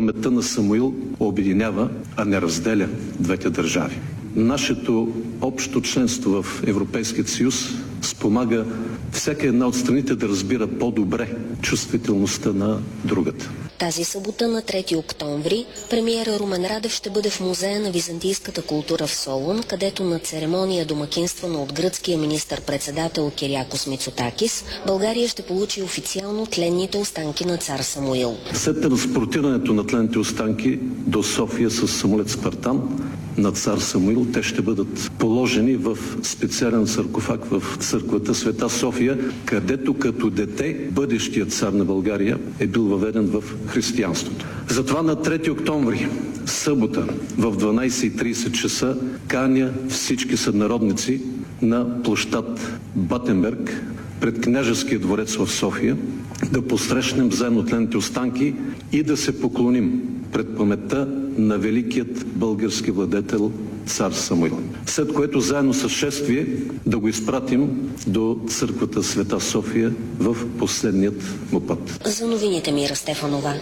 паметта на Самуил обединява, а не разделя двете държави. Нашето общо членство в Европейския съюз спомага всяка една от страните да разбира по-добре чувствителността на другата. Тази събота на 3 октомври премиера Румен Радев ще бъде в Музея на византийската култура в Солун, където на церемония домакинствана от гръцкия министър-председател Кириакос Мицотакис, България ще получи официално тленните останки на цар Самуил. След транспортирането на тленните останки до София с самолет Спартан на цар Самуил, те ще бъдат положени в специален саркофаг в църквата Света София, където като дете бъдещият цар на България е бил въведен в християнството. Затова на 3 октомври, събота, в 12:30 часа, каня всички сънародници на площад Батенберг пред Княжеския дворец в София да посрещнем заедно тленните останки и да се поклоним пред паметта на великият български владетел цар Самуил. След което заедно с шествие да го изпратим до църквата Света София в последният му път. За новините Мира Стефанова.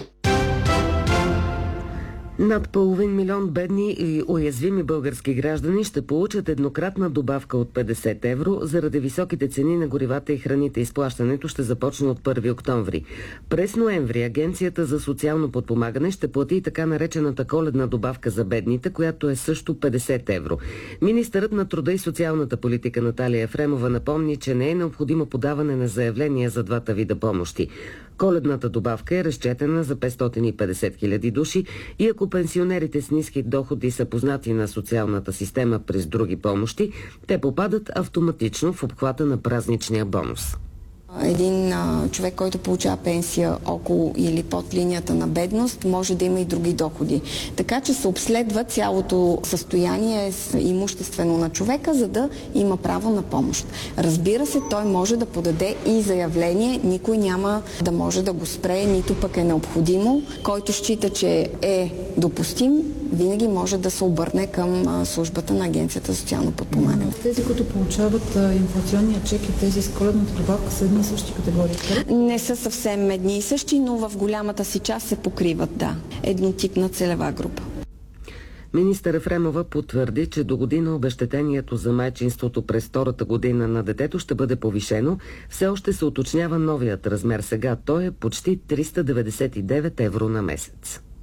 Над 500 000 бедни и уязвими български граждани ще получат еднократна добавка от 50 евро заради високите цени на горивата и храните. Изплащането ще започне от 1 октомври. През ноември Агенцията за социално подпомагане ще плати и така наречената коледна добавка за бедните, която е също 50 евро. Министърът на труда и социалната политика Наталия Ефремова напомни, че не е необходимо подаване на заявления за двата вида помощи. Коледната добавка е разчетена за 550 000 души и ако пенсионерите с ниски доходи са познати на социалната система през други помощи, те попадат автоматично в обхвата на празничния бонус. Един човек, който получава пенсия около или под линията на бедност, може да има и други доходи. Така че се обследва цялото състояние имуществено на човека, за да има право на помощ. Разбира се, той може да подаде и заявление, никой няма да може да го спре, нито пък е необходимо. Който счита, че е допустим, винаги може да се обърне към службата на Агенцията за социално подпомагане. Тези, които получават инфлационния чек и тези с коледната добавка са едни и същи категории? Не са съвсем едни и същи, но в голямата си част се покриват, да. Еднотипна целева група. Министър Ефремова потвърди, че до година обезщетението за майчинството през втората година на детето ще бъде повишено. Все още се уточнява новият размер. Сега той е почти 399 евро на месец.